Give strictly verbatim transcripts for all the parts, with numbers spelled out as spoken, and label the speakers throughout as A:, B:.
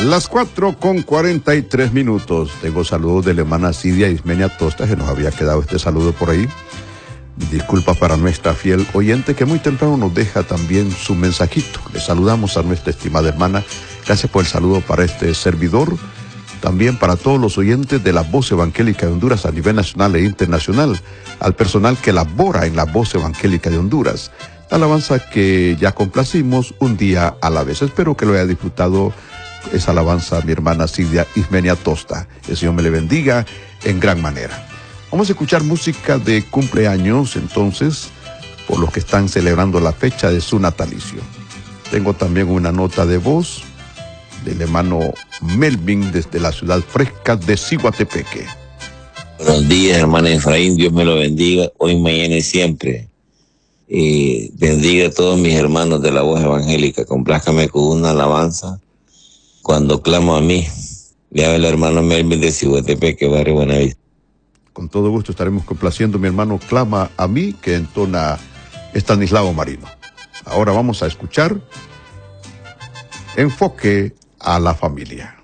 A: Las cuatro con cuarenta y tres minutos. Tengo saludos de la hermana Cidia Ismenia Tosta, que nos había quedado este saludo por ahí. Disculpas para nuestra fiel oyente que muy temprano nos deja también su mensajito. Le saludamos a nuestra estimada hermana. Gracias por el saludo para este servidor. También para todos los oyentes de la Voz Evangélica de Honduras a nivel nacional e internacional. Al personal que labora en la Voz Evangélica de Honduras. Alabanza que ya complacimos un día a la vez. Espero que lo haya disfrutado esa alabanza a mi hermana Cidia Ismenia Tosta. El Señor me le bendiga en gran manera. Vamos a escuchar música de cumpleaños, entonces, por los que están celebrando la fecha de su natalicio. Tengo también una nota de voz del hermano Melvin desde la ciudad fresca de Ciguatepeque.
B: Buenos días, hermano Efraín, Dios me lo bendiga, hoy, mañana y siempre. Y bendiga a todos mis hermanos de la Voz Evangélica. Complázcame con una alabanza, Cuando clamo a mí. Le habla el hermano Melvin de Ciguatepeque, barrio Buenavista.
A: Con todo gusto estaremos complaciendo mi hermano Clama a mí, que entona Estanislao Marino. Ahora vamos a escuchar Enfoque a la Familia.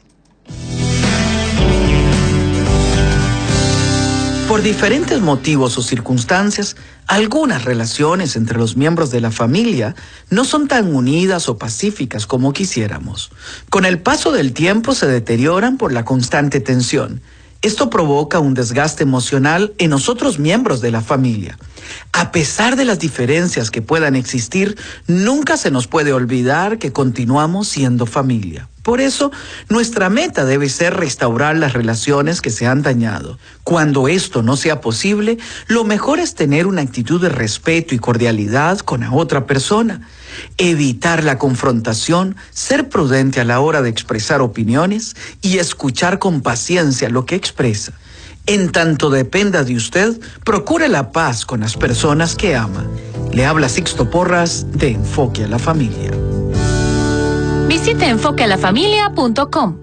C: Por diferentes motivos o circunstancias, algunas relaciones entre los miembros de la familia no son tan unidas o pacíficas como quisiéramos. Con el paso del tiempo se deterioran por la constante tensión. Esto provoca un desgaste emocional en nosotros miembros de la familia. A pesar de las diferencias que puedan existir, nunca se nos puede olvidar que continuamos siendo familia. Por eso, nuestra meta debe ser restaurar las relaciones que se han dañado. Cuando esto no sea posible, lo mejor es tener una actitud de respeto y cordialidad con la otra persona. Evitar la confrontación, ser prudente a la hora de expresar opiniones y escuchar con paciencia lo que expresa. En tanto dependa de usted, procure la paz con las personas que ama. Le habla Sixto Porras de Enfoque a la Familia.
D: Visite enfoque a la familia punto com.